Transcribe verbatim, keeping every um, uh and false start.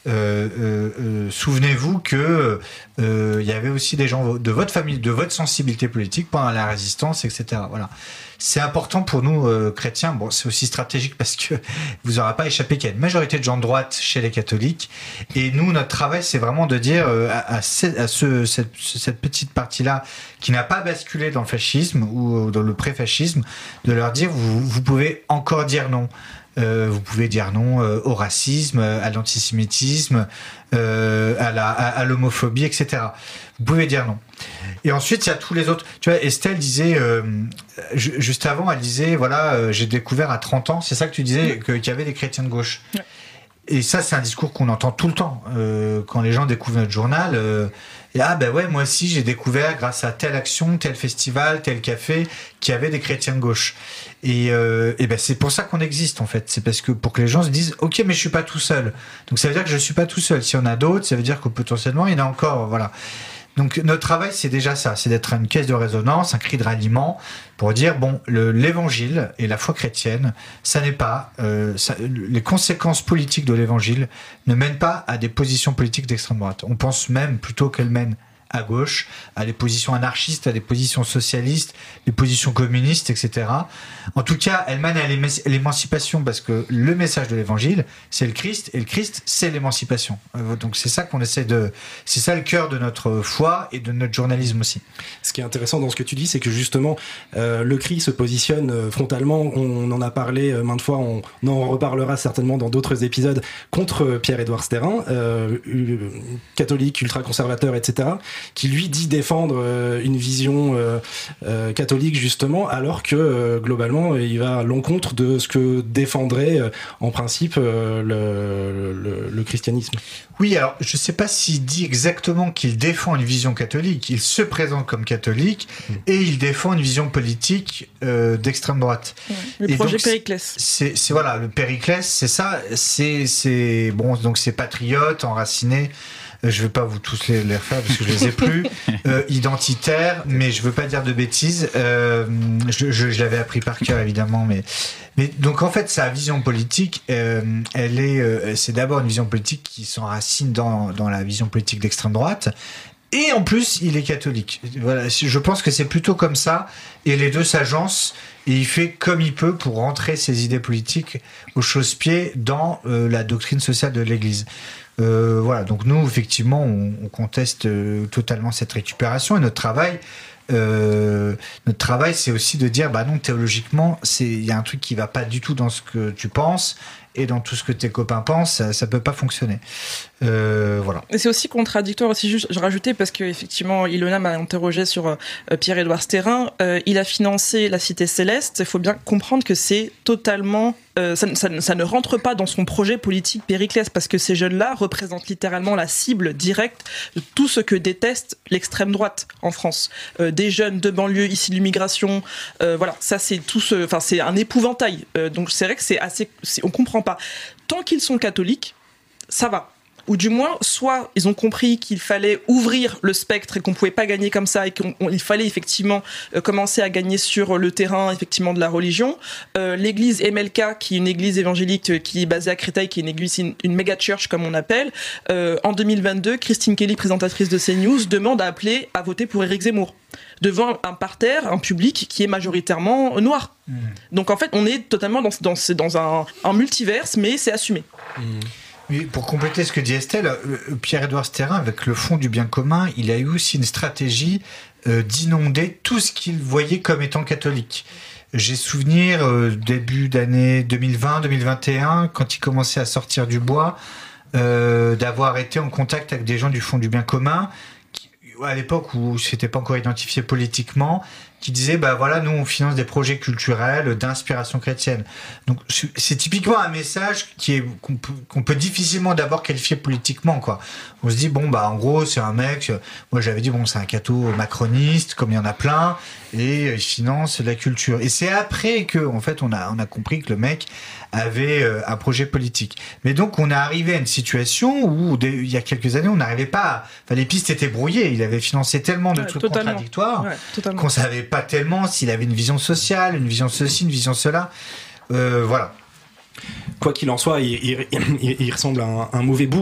Euh, euh, euh, souvenez-vous que euh, il y avait aussi des gens de votre famille, de votre sensibilité politique pendant la résistance, et cetera. Voilà. C'est important pour nous euh, chrétiens. Bon, c'est aussi stratégique parce que vous n'aurez pas échappé qu'il y a une majorité de gens de droite chez les catholiques. Et nous, notre travail, c'est vraiment de dire euh, à, à, ce, à ce, cette, cette petite partie-là qui n'a pas basculé dans le fascisme ou dans le pré-fascisme, de leur dire vous, vous pouvez encore dire non. Euh, vous pouvez dire non euh, au racisme, à l'antisémitisme, euh, à, la, à, à l'homophobie, et cetera. Vous pouvez dire non. Et ensuite, il y a tous les autres. Tu vois, Estelle disait, euh, juste avant, elle disait, voilà, euh, j'ai découvert à trente ans, c'est ça que tu disais, que, qu'il y avait des chrétiens de gauche. Ouais. Et ça, c'est un discours qu'on entend tout le temps. Euh, quand les gens découvrent notre journal, euh, et, ah ben ouais, moi aussi, j'ai découvert grâce à telle action, tel festival, tel café, qu'il y avait des chrétiens de gauche. Et, euh, et ben c'est pour ça qu'on existe, en fait. C'est parce que pour que les gens se disent, ok, mais je suis pas tout seul. Donc ça veut dire que je suis pas tout seul. Si on a d'autres, ça veut dire que potentiellement, il y en a encore, voilà. Donc notre travail, c'est déjà ça, c'est d'être une caisse de résonance, un cri de ralliement, pour dire, bon, le, l'évangile et la foi chrétienne, ça n'est pas... Euh, ça, les conséquences politiques de l'évangile ne mènent pas à des positions politiques d'extrême droite. On pense même plutôt qu'elles mènent à gauche, à des positions anarchistes, à des positions socialistes, des positions communistes, et cetera. En tout cas, elles mènent à l'émancipation parce que le message de l'évangile, c'est le Christ, et le Christ, c'est l'émancipation. Donc c'est ça qu'on essaie de... C'est ça le cœur de notre foi et de notre journalisme aussi. Ce qui est intéressant dans ce que tu dis, c'est que justement, euh, le Christ se positionne frontalement, on en a parlé maintes fois, on en reparlera certainement dans d'autres épisodes, contre Pierre-Édouard Sterrin, euh, catholique, ultra-conservateur, et cetera, qui lui dit défendre euh, une vision euh, euh, catholique justement, alors que euh, globalement il va à l'encontre de ce que défendrait euh, en principe euh, le, le, le christianisme. Oui, alors je ne sais pas s'il dit exactement qu'il défend une vision catholique, il se présente comme catholique mmh. et il défend une vision politique euh, d'extrême droite. Mmh. Le et projet donc, Périclès. C'est, c'est voilà, le Périclès, c'est ça, c'est, c'est bon, donc c'est patriote, enraciné. Je ne vais pas vous tous les, les refaire parce que je les ai plus. Euh, identitaire, mais je veux pas dire de bêtises. Euh, je, je, je l'avais appris par cœur évidemment, mais mais donc en fait sa vision politique, euh, elle est, euh, c'est d'abord une vision politique qui s'enracine dans dans la vision politique d'extrême droite. Et en plus, il est catholique. Voilà, je pense que c'est plutôt comme ça. Et les deux s'agencent. Et il fait comme il peut pour rentrer ses idées politiques au chausse-pied dans euh, la doctrine sociale de l'Église. Euh, voilà, donc nous, effectivement, on, on conteste euh, totalement cette récupération. Et notre travail, euh, notre travail, c'est aussi de dire, bah non, théologiquement, c'est, il y a un truc qui va pas du tout dans ce que tu penses. Et dans tout ce que tes copains pensent, ça, ça peut pas fonctionner. Euh, voilà. Et c'est aussi contradictoire aussi, juste, je rajoutais, parce que effectivement, Ilona m'a interrogé sur euh, Pierre-Édouard Sterrin. Euh, il a financé la Cité Céleste. Il faut bien comprendre que c'est totalement... Euh, ça, ça, ça ne rentre pas dans son projet politique Périclès, parce que ces jeunes-là représentent littéralement la cible directe de tout ce que déteste l'extrême droite en France. Euh, des jeunes de banlieue issus de l'immigration, euh, voilà, ça c'est tout ce... Enfin, c'est un épouvantail. Euh, donc c'est vrai que c'est assez... C'est, on comprend pas. Tant qu'ils sont catholiques, ça va. Ou du moins, soit ils ont compris qu'il fallait ouvrir le spectre et qu'on pouvait pas gagner comme ça et qu'il fallait effectivement euh, commencer à gagner sur le terrain effectivement de la religion. Euh, l'église M L K, qui est une église évangélique euh, qui est basée à Créteil, qui est une église, une, une méga church comme on appelle, euh, en deux mille vingt-deux, Christine Kelly, présentatrice de CNews, demande à appeler à voter pour Éric Zemmour devant un parterre, un public qui est majoritairement noir. Mmh. Donc en fait, on est totalement dans, dans, dans un, un multiverse, mais c'est assumé. Mmh. Oui, pour compléter ce que dit Estelle, Pierre-Édouard Sterrin, avec le Fonds du bien commun, il a eu aussi une stratégie euh, d'inonder tout ce qu'il voyait comme étant catholique. J'ai souvenir, euh, début d'année deux mille vingt deux mille vingt et un, quand il commençait à sortir du bois, euh, d'avoir été en contact avec des gens du Fonds du bien commun, qui, à l'époque où c'était pas encore identifié politiquement, qui disaient, bah voilà, nous on finance des projets culturels d'inspiration chrétienne. Donc c'est typiquement un message qui est, qu'on peut, qu'on peut difficilement d'abord qualifier politiquement, quoi. On se dit, bon, bah en gros, c'est un mec, moi j'avais dit, bon, c'est un catho macroniste, comme il y en a plein, et il finance la culture. Et c'est après que, en fait, on a, on a compris que le mec avait euh, un projet politique. Mais donc, on est arrivé à une situation où, des, il y a quelques années, on n'arrivait pas à... Enfin, les pistes étaient brouillées. Il avait financé tellement de ouais, trucs totalement. contradictoires ouais, qu'on savait pas tellement s'il avait une vision sociale, une vision ceci, une vision cela. Euh, voilà. Quoi qu'il en soit, il, il, il, il ressemble à un, un mauvais bouc